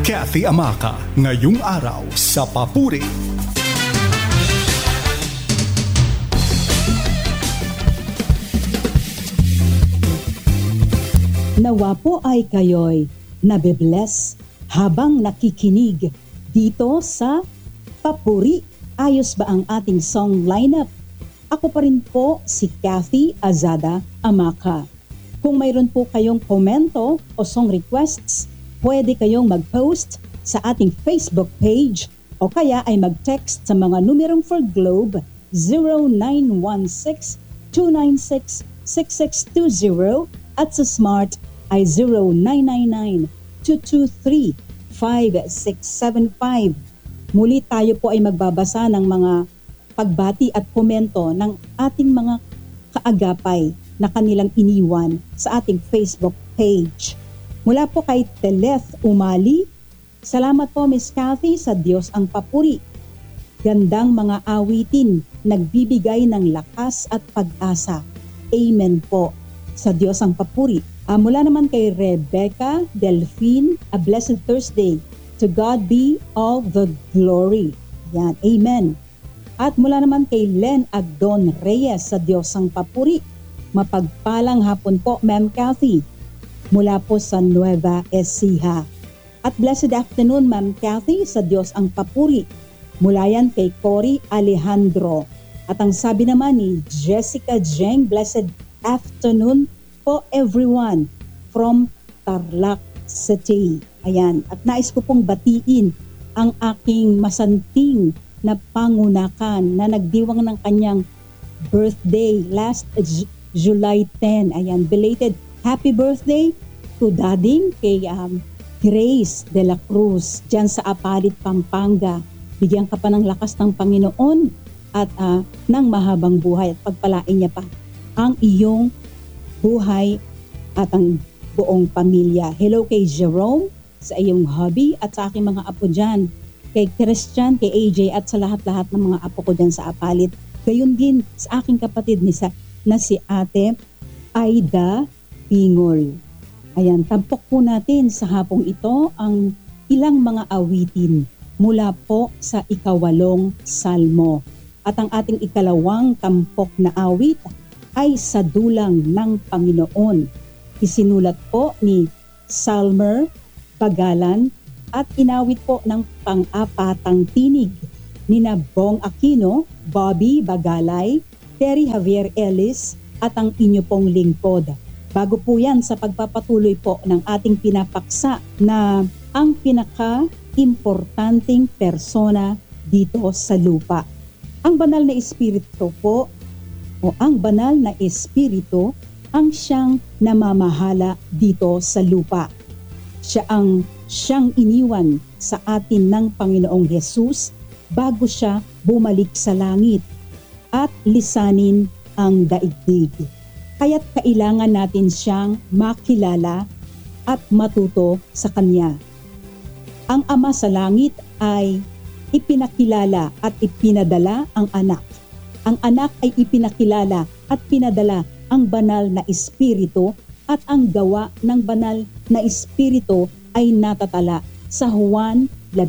Kathy Amaca, ngayong araw sa Papuri. Nawa po ay kayo'y nabibless habang nakikinig dito sa Papuri. Ayos ba ang ating song lineup? Ako pa rin po si Kathy Azada Amaca. Kung mayroon po kayong komento o song requests, pwede kayong mag-post sa ating Facebook page o kaya ay mag-text sa mga numerong for Globe 0916-296-6620 at sa Smart ay 0999-223-5675. Muli tayo po ay magbabasa ng mga pagbati at komento ng ating mga kaagapay na kanilang iniwan sa ating Facebook page. Mula po kay Teleth Umali, salamat po Miss Kathy, sa Diyos ang papuri. Gandang mga awitin, nagbibigay ng lakas at pag-asa. Amen po. Sa Diyos ang papuri. Mula naman kay Rebecca Delphine, a blessed Thursday. To God be all the glory. Yan, amen. At mula naman kay Len Agdon Reyes, sa Diyos ang papuri. Mapagpalang hapon po, Ma'am Kathy. Mula po sa Nueva Ecija. At blessed afternoon, Ma'am Kathy, sa Diyos ang papuri. Mula yan kay Cory Alejandro. At ang sabi naman ni Jessica Jeng, blessed afternoon po everyone from Tarlac City. Ayan. At nais ko pong batiin ang aking masanting na pangunakan na nagdiwang ng kanyang birthday last July 10. Ayan. Belated happy birthday to Dading kay Grace de la Cruz dyan sa Apalit, Pampanga. Bigyan ka pa ng lakas ng Panginoon at ng mahabang buhay at pagpalain niya pa ang iyong buhay at ang buong pamilya. Hello kay Jerome sa iyong hubby at sa aking mga apo dyan. Kay Christian, kay AJ at sa lahat-lahat ng mga apo ko dyan sa Apalit. Gayon din sa aking kapatid na si Ate Aida Pingol. Ayan, tampok po natin sa hapong ito ang ilang mga awitin mula po sa 8 Salmo. At ang ating 2 tampok na awit ay sa dulang ng Panginoon. Isinulat po ni Salmer Bagalan at inawit po ng pang-apatang tinig ni Bong Aquino, Bobby Bagalay, Terry Javier Ellis at ang inyo pong lingkod. Bago po yan sa pagpapatuloy po ng ating pinapaksa na ang pinaka-importanting persona dito sa lupa. Ang banal na espiritu po o ang banal na espiritu ang siyang namamahala dito sa lupa. Siya ang siyang iniwan sa atin ng Panginoong Hesus bago siya bumalik sa langit at lisanin ang daigdig. Kaya't kailangan natin siyang makilala at matuto sa Kanya. Ang Ama sa langit ay ipinakilala at ipinadala ang anak. Ang anak ay ipinakilala at pinadala ang banal na espiritu at ang gawa ng banal na espiritu ay natatala sa Juan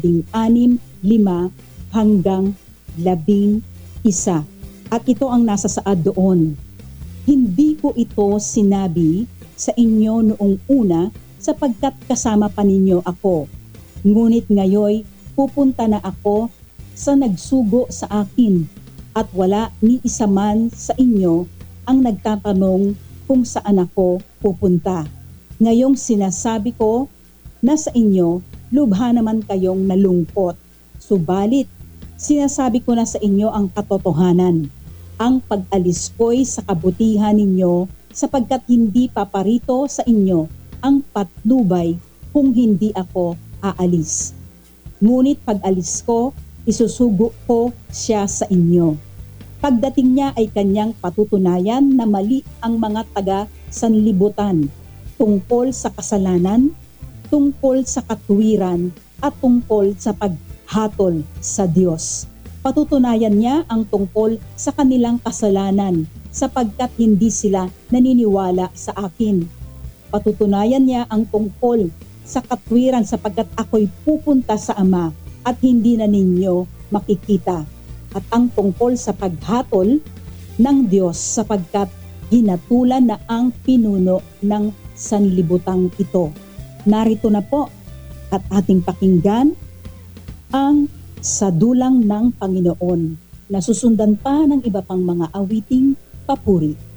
16:5 hanggang 11. At ito ang nasa saad doon. Hindi ko ito sinabi sa inyo noong una sapagkat kasama pa ninyo ako. Ngunit ngayoy pupunta na ako sa nagsugo sa akin at wala ni isa man sa inyo ang nagtatanong kung saan ako pupunta. Ngayong sinasabi ko na sa inyo, lubha naman kayong nalungkot. Subalit, sinasabi ko na sa inyo ang katotohanan. Ang pag-alis ko'y sa kabutihan ninyo sapagkat hindi paparito sa inyo ang patnubay kung hindi ako aalis. Ngunit pag-alis ko, isusugo ko siya sa inyo. Pagdating niya ay kanyang patutunayan na mali ang mga taga-sanlibutan tungkol sa kasalanan, tungkol sa katuwiran at tungkol sa paghatol sa Diyos. Patutunayan niya ang tungkol sa kanilang kasalanan sapagkat hindi sila naniniwala sa akin. Patutunayan niya ang tungkol sa katwiran sapagkat ako'y pupunta sa Ama at hindi na ninyo makikita. At ang tungkol sa paghatol ng Diyos sapagkat hinatulan na ang pinuno ng sanlibutang ito. Narito na po at ating pakinggan ang Sa Dulang ng Panginoon, na susundan pa ng iba pang mga awiting papuri.